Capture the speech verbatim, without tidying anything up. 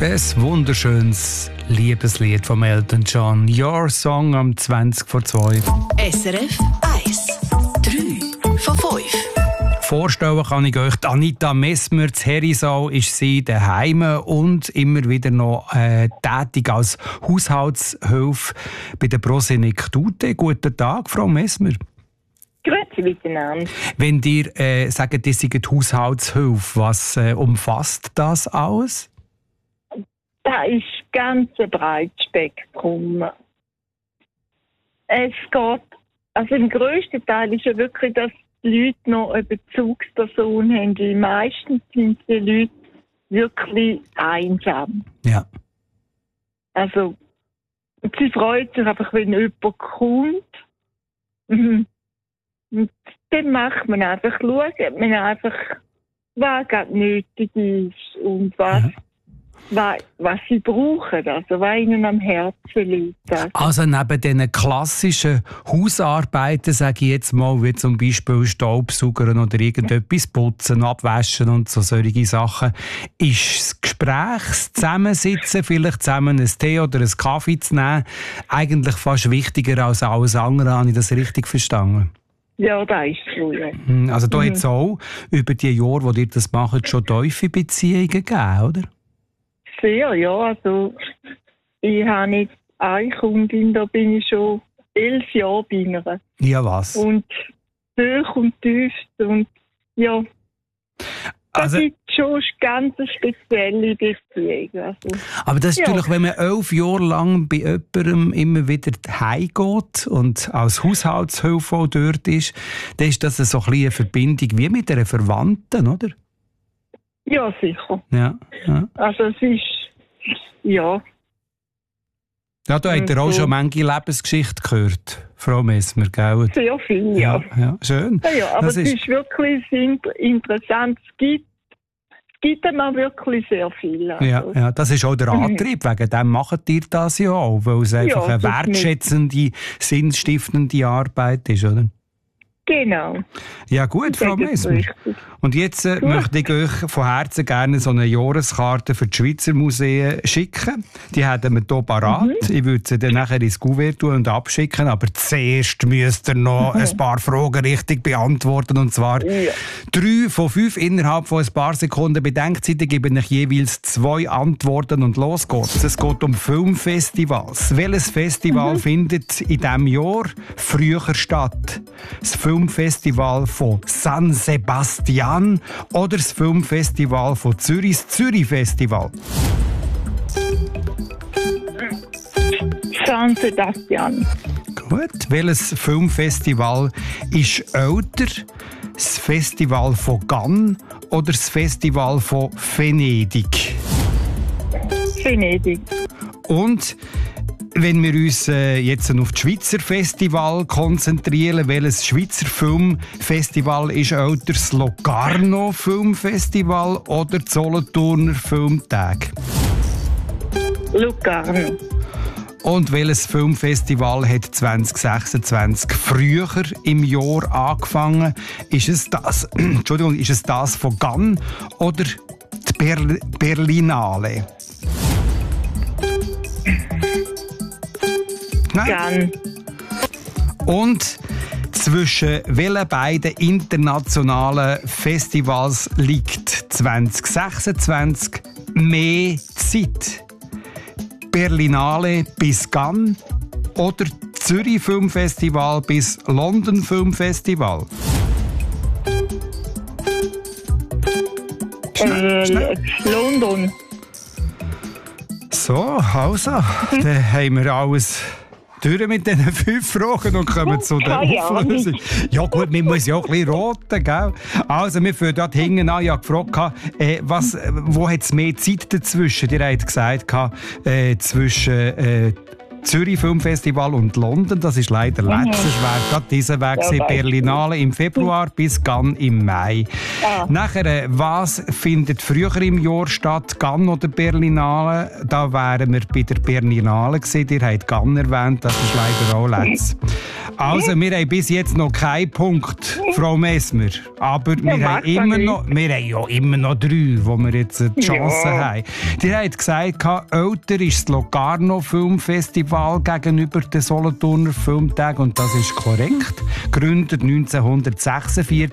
Ein wunderschönes Liebeslied von Elton John. Your Song am zwanzig vor zwei. S R F eins. drei von fünf. Vorstellen kann ich euch, Anita Messmer zu Herisau ist sie daheim und immer wieder noch äh, tätig als Haushaltshilfe bei der Prosenektute. Guten Tag, Frau Messmer. Grüezi miteinander. Wenn ihr äh, sagt, ihr seid Haushaltshilfe, was äh, umfasst das alles? Das ist ganz ein breites Spektrum. Es geht, also im grössten Teil ist ja wirklich, dass die Leute noch eine Bezugsperson haben, weil meistens sind die Leute wirklich einsam. Ja. Also, sie freut sich einfach, wenn jemand kommt. Mhm. Und dann macht man einfach, schaut man einfach, was gerade nötig ist und was, ja. was, was sie brauchen, also was ihnen am Herzen liegt. Also, also neben diesen klassischen Hausarbeiten, sage ich jetzt mal, wie zum Beispiel Staubsaugern oder irgendetwas putzen, abwaschen und so solche Sachen, ist das Gespräch, das Zusammensitzen, vielleicht zusammen einen Tee oder einen Kaffee zu nehmen, eigentlich fast wichtiger als alles andere. Habe ich das richtig verstanden? Ja, das ist so, ja. Also da mhm. hat es auch über die Jahre, wo ihr das macht, schon tiefe Beziehungen gegeben, oder? Sehr, ja. Also ich habe nicht eine Kundin, da bin ich schon elf Jahre bei ihr. Ja, was? Und hoch und tief und ja. Das Also, ist schon ganz eine spezielle Beziehung. Also, aber das ist ja. natürlich, wenn man elf Jahre lang bei jemandem immer wieder heimgeht und als Haushaltshilfe auch dort ist, dann ist das so ein bisschen eine Verbindung wie mit einer Verwandten, oder? Ja, sicher. Ja. ja. Also es ist, ja. Ja, da habt ihr auch so. schon manche Lebensgeschichte gehört, Frau Messmer, gell? Sehr viel, ja. Ja, ja schön. Ja, ja, aber das es ist ist wirklich interessant. Es gibt, es gibt immer wirklich sehr viel. Also. Ja, ja, das ist auch der Antrieb. Mhm. Wegen dem macht ihr das ja auch, weil es einfach ja, eine wertschätzende, sinnstiftende Arbeit ist, oder? Genau. Ja gut, Frau Messmer. Und jetzt äh, möchte ich euch von Herzen gerne so eine Jahreskarte für die Schweizer Museen schicken. Die haben wir hier parat. Mhm. Ich würde sie dann nachher ins Kuvert tun und abschicken. Aber zuerst müsst ihr noch mhm. ein paar Fragen richtig beantworten. Und zwar ja. drei von fünf innerhalb von ein paar Sekunden Bedenkzeit. Ich gebe euch jeweils zwei Antworten und los geht's. Es geht um Filmfestivals. Welches Festival mhm. findet in diesem Jahr früher statt? Das Filmfestival von San Sebastian oder das Filmfestival von Zürich, das Zürich-Festival? San Sebastian. Gut. Welches Filmfestival ist älter? Das Festival von Cannes oder das Festival von Venedig? Venedig. Und wenn wir uns äh, jetzt auf das Schweizer Festival konzentrieren, welches Schweizer Filmfestival ist älter, das Locarno Filmfestival oder das Solothurner Filmtag? Locarno. Und welches Filmfestival hat zwanzig sechsundzwanzig früher im Jahr angefangen? Ist es das, Entschuldigung, ist es das von Cannes oder die Berl- Berlinale? Cannes. Und zwischen welchen beiden internationalen Festivals liegt zwanzig sechsundzwanzig mehr Zeit? Berlinale bis Cannes oder Zürich Filmfestival bis London Filmfestival? Schnell, schnell. Äh, London. So, also, mhm. dann haben wir alles durch mit diesen fünf Fragen und kommen oh, zu der Auflösung. Ja gut, man muss ja auch ein bisschen roten, gell? Also, wir führen dort hinten an, ich habe gefragt, äh, was, wo hat es mehr Zeit dazwischen? Ihr habt gesagt, äh, zwischen äh, Zürich Filmfestival und London, das ist leider Mhm. letztes, wäre gerade dieser Weg Ja, gewesen. weiss. Berlinale im Februar bis Cannes im Mai. Ah. Nachher, äh, was findet früher im Jahr statt, Cannes oder Berlinale? Da wären wir bei der Berlinale gewesen, ihr habt Cannes erwähnt, das ist leider auch letztes. Also, wir haben bis jetzt noch keinen Punkt, Frau Messmer, aber wir, haben macht immer ja noch, wir haben ja immer noch drei, wo wir jetzt äh, die Chance Ja. haben. Die hat gesagt, älter ist das Locarno Filmfestival gegenüber den Solothurner Filmtagen und das ist korrekt. Gegründet neunzehnhundertsechsundvierzig.